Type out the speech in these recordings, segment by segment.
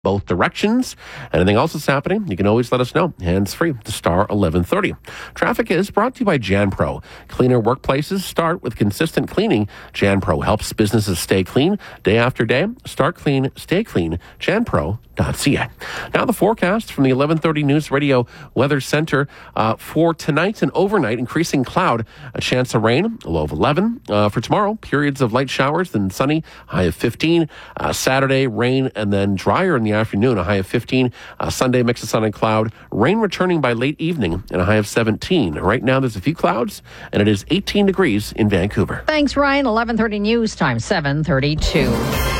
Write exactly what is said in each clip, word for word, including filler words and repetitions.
both directions. Anything else that's happening, you can always let us know. Hands free to star eleven thirty. Traffic is brought to you by JanPro. Cleaner workplaces start with consistent cleaning. JanPro helps businesses stay clean day after day. Start clean, stay clean. janpro dot c a. Now the forecast from the eleven thirty News Radio Weather Center uh, for tonight and overnight. Increasing cloud, a chance of rain, a low of eleven. Uh, for tomorrow, periods of light showers, then sunny, high of fifteen. Uh, Saturday, rain and then drier in the afternoon, a high of fifteen. Uh, Sunday, mix of sun and cloud. Rain returning by late evening and a high of seventeen. Right now, there's a few clouds, and it is eighteen degrees in Vancouver. Thanks, Ryan. eleven thirty News Time, seven thirty-two.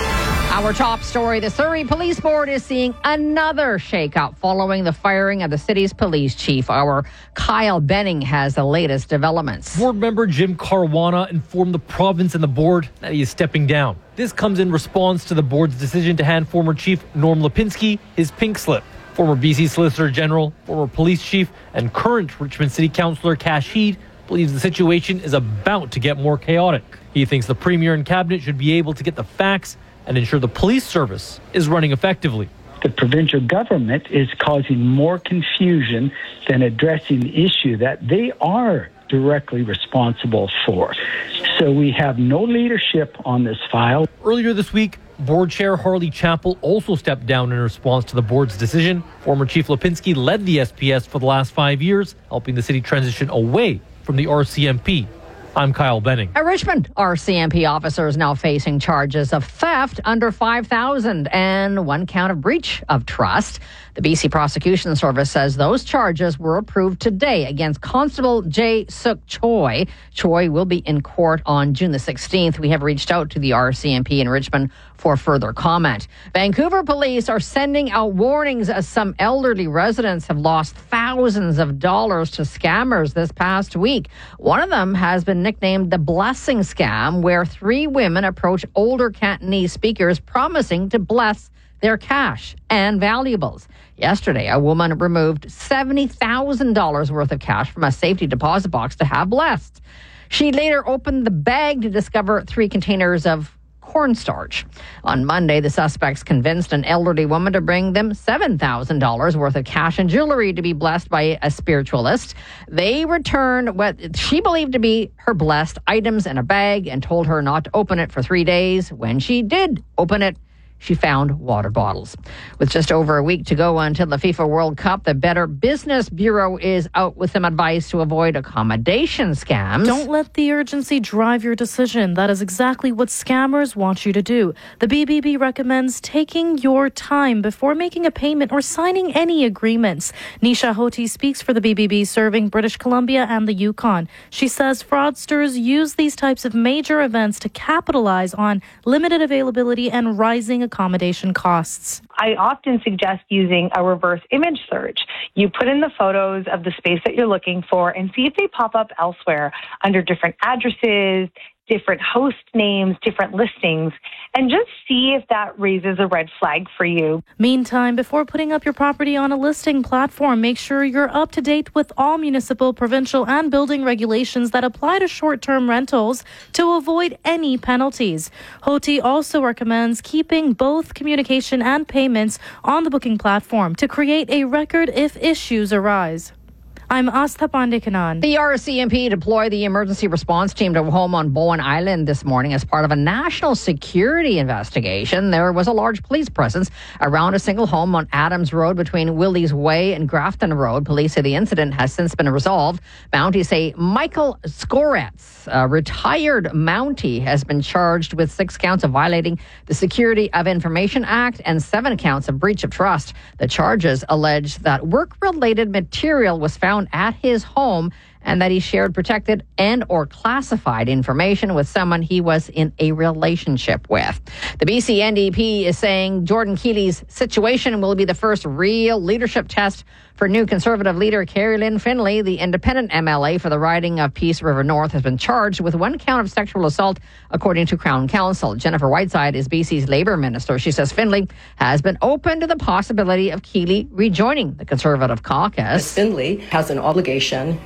Our top story, the Surrey Police Board is seeing another shakeup following the firing of the city's police chief. Our Kyle Benning has the latest developments. Board member Jim Caruana informed the province and the board that he is stepping down. This comes in response to the board's decision to hand former chief Norm Lipinski his pink slip. Former B C Solicitor General, former police chief, and current Richmond City Councillor Kash Heed believes the situation is about to get more chaotic. He thinks the Premier and Cabinet should be able to get the facts and ensure the police service is running effectively. The provincial government is causing more confusion than addressing the issue that they are directly responsible for. So we have no leadership on this file. Earlier this week, Board Chair Harley Chappell also stepped down in response to the board's decision. Former Chief Lipinski led the S P S for the last five years, helping the city transition away from the R C M P. I'm Kyle Benning. A Richmond R C M P officer is now facing charges of theft under five thousand dollars and one count of breach of trust. The B C Prosecution Service says those charges were approved today against Constable Jae Suk Choi. Choi will be in court on June the sixteenth. We have reached out to the R C M P in Richmond for further comment. Vancouver police are sending out warnings as some elderly residents have lost thousands of dollars to scammers this past week. One of them has been nicknamed the Blessing Scam, where three women approach older Cantonese speakers promising to bless their cash and valuables. Yesterday, a woman removed seventy thousand dollars worth of cash from a safety deposit box to have blessed. She later opened the bag to discover three containers of cornstarch. On Monday, the suspects convinced an elderly woman to bring them seven thousand dollars worth of cash and jewelry to be blessed by a spiritualist. They returned what she believed to be her blessed items in a bag and told her not to open it for three days. When she did open it, she found water bottles. With just over a week to go until the FIFA World Cup, the Better Business Bureau is out with some advice to avoid accommodation scams. Don't let the urgency drive your decision. That is exactly what scammers want you to do. The B B B recommends taking your time before making a payment or signing any agreements. Nisha Hoti speaks for the B B B, serving British Columbia and the Yukon. She says fraudsters use these types of major events to capitalize on limited availability and rising accommodation costs. I often suggest using a reverse image search. You put in the photos of the space that you're looking for and see if they pop up elsewhere under different addresses, different host names, different listings, and just see if that raises a red flag for you. Meantime, before putting up your property on a listing platform, make sure you're up to date with all municipal, provincial, and building regulations that apply to short-term rentals to avoid any penalties. Hoti also recommends keeping both communication and payments on the booking platform to create a record if issues arise. I'm Astha Pandekanan. The R C M P deployed the emergency response team to a home on Bowen Island this morning as part of a national security investigation. There was a large police presence around a single home on Adams Road between Willie's Way and Grafton Road. Police say the incident has since been resolved. Mounties say Michael Skoretz, a retired Mountie, has been charged with six counts of violating the Security of Information Act and seven counts of breach of trust. The charges allege that work-related material was found at his home and that he shared protected and or classified information with someone he was in a relationship with. The B C N D P is saying Jordan Keeley's situation will be the first real leadership test for new Conservative leader Carrie Lynn Finlay. The independent M L A for the riding of Peace River North has been charged with one count of sexual assault, according to Crown Counsel. Jennifer Whiteside is B C's Labour Minister. She says Finlay has been open to the possibility of Keeley rejoining the Conservative caucus. Finlay has an obligation to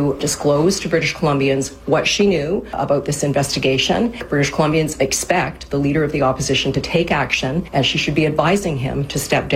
to disclose to British Columbians what she knew about this investigation. British Columbians expect the Leader of the Opposition to take action, and she should be advising him to step down.